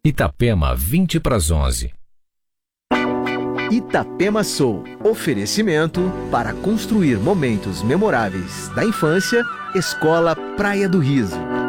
Itapema, 20 para as 11. Itapema Soul. Oferecimento para construir momentos memoráveis da infância. Escola Praia do Riso.